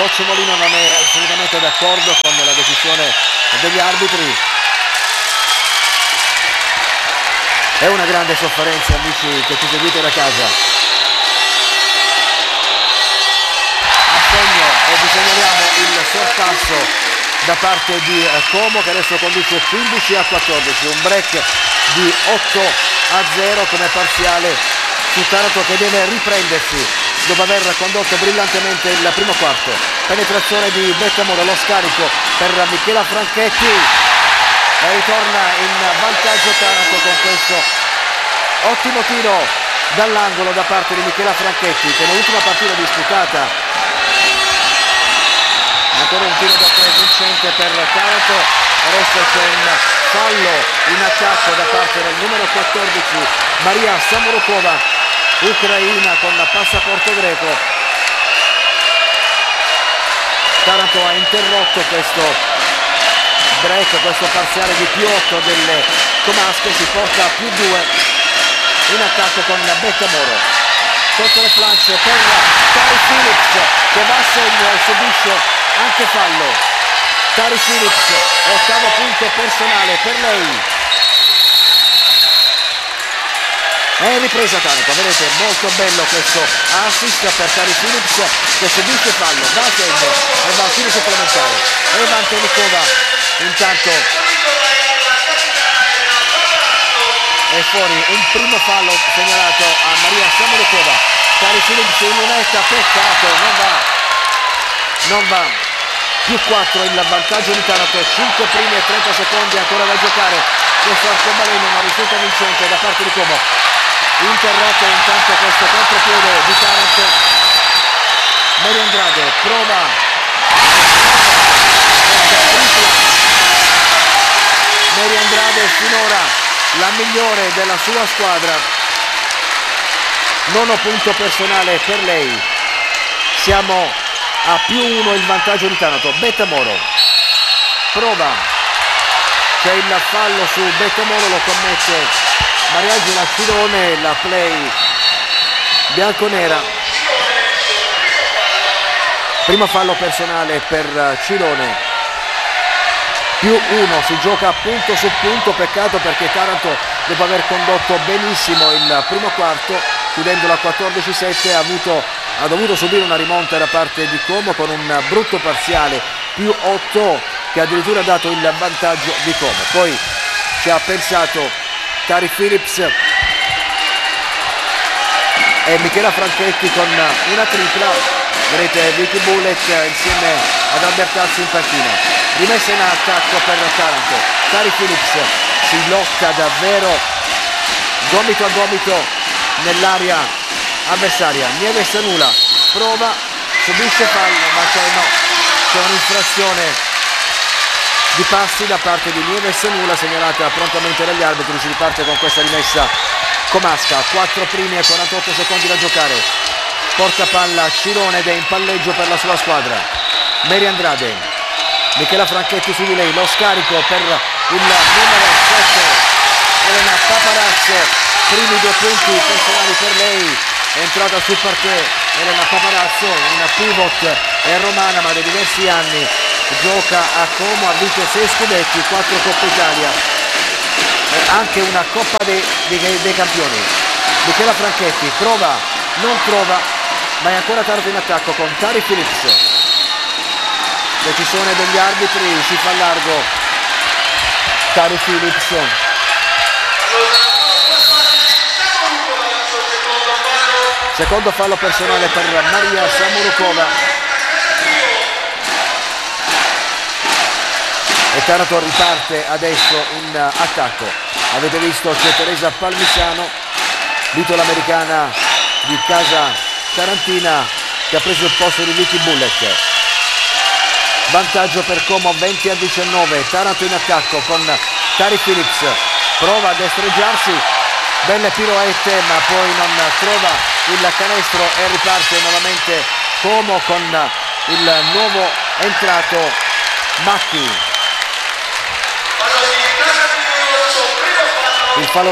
coach Molino non è assolutamente d'accordo con la decisione degli arbitri. È una grande sofferenza, amici che ci seguite da casa. A segno e vi segnaliamo il sorpasso da parte di Como, che adesso conduce 15-14, un break di 8-0 come parziale su Taranto, che deve riprendersi dopo aver condotto brillantemente il primo quarto. Penetrazione di Bettamoro, lo scarico per Michela Franchetti e ritorna in vantaggio Taranto con questo ottimo tiro dall'angolo da parte di Michela Franchetti, che nell'ultima partita disputata ancora un tiro da tre vincente per Taranto. Adesso c'è un fallo in attacco da parte del numero 14 Maria Samorukova, ucraina con passaporto greco. Taranto ha interrotto questo break, questo parziale di +8 delle comasche, si porta a +2 in attacco con Bettamoro. Sotto le planche per Tari Phillips, che va a segno e subisce anche fallo. Tari Phillips, ottavo punto personale per lei. È ripresa Taranto, vedete, molto bello questo assist per Tari Phillips, che subisce fallo, va a segno e va a tiro supplementare. Eva Antonikova intanto è fuori, un primo fallo segnalato a Maria Samorukova. Tari Phillips in lunetta, peccato, non va. +4 il vantaggio di Taranto, 5 primi e 30 secondi ancora da giocare. Questo arcobaleno non risulta vincente da parte di Como. Interrotto intanto questo contropiede di Taranto. Mary Andrade prova Mary Andrade, finora la migliore della sua squadra. Nono punto personale per lei. Siamo a +1 il vantaggio di Taranto. Bettamoro prova, c'è il fallo su Bettamoro, lo commette Mariangela Cirone, la play bianconera. Primo fallo personale per Cirone. +1, si gioca punto su punto, peccato perché Taranto, dopo aver condotto benissimo il primo quarto, chiudendolo a 14-7, ha dovuto subire una rimonta da parte di Como con un brutto parziale +8 che addirittura ha dato il vantaggio di Como. Poi ci ha pensato Tari Phillips e Michela Franchetti con una tripla. Vedete Vicky Bullet insieme ad Albertazzi in panchina. Rimessa in attacco per Taranto. Tari Phillips si lotta davvero gomito a gomito nell'area avversaria. Nieves Sanula prova, subisce fallo, ma c'è un'infrazione di passi da parte di Nieves Sanula segnalata prontamente dagli arbitri. Si riparte con questa rimessa comasca. 4 primi e 48 secondi da giocare. Porta palla Cirone ed è in palleggio per la sua squadra. Mary Andrade, Michela Franchetti su di lei, lo scarico per il numero 7 Elena Paparazzo, primi 2 punti personali per lei. È entrata sul parquet Elena Paparazzo, una pivot, è romana ma da diversi anni gioca a Como, ha vinto 6 scudetti, 4 Coppa Italia, anche una Coppa dei Campioni. Michela Franchetti prova, non trova, ma è ancora tardi in attacco con Tari Phillips. Decisione degli arbitri, si fa largo Tari Phillips. Secondo fallo personale per Maria Samorukova. E Taranto riparte adesso in attacco. Avete visto, c'è Teresa Palmisano, l'italo-americana di casa tarantina, che ha preso il posto di Vicky Bullet. Vantaggio per Como 20-19. Taranto in attacco con Tari Phillips, prova a destreggiarsi, belle piroette ma poi non trova il canestro e riparte nuovamente Como con il nuovo entrato Macchi. Il fallo